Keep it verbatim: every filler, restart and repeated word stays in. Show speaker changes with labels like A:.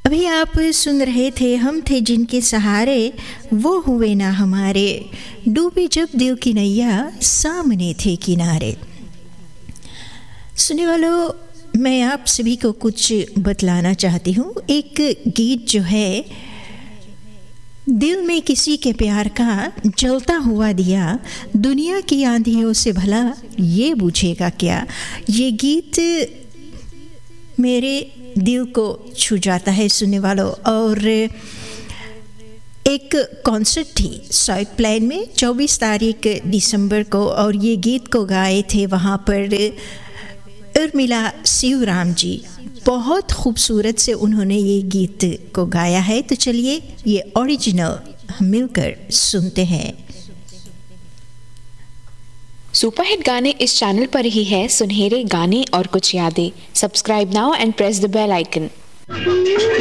A: अभी आप सुन रहे थे हम थे जिनके सहारे वो हुए ना हमारे, डूबे जब दिल की नैया सामने थे किनारे। सुनने वालों, मैं आप सभी को कुछ बतलाना चाहती हूँ। एक गीत जो है, दिल में किसी के प्यार का जलता हुआ दिया, दुनिया की आंधियों से भला ये पूछेगा क्या। ये गीत मेरे दिल को छू जाता है सुनने वालों। और एक कॉन्सर्ट थी साउथ प्लेन में चौबीस तारीख दिसंबर को, और ये गीत को गाए थे वहाँ पर उर्मिला शिवराम जी। बहुत खूबसूरत से उन्होंने ये गीत को गाया है। तो चलिए ये ओरिजिनल मिलकर सुनते हैं।
B: सुपरहिट गाने इस चैनल पर ही है, सुनहरे गाने और कुछ यादें। Subscribe now and press the bell icon.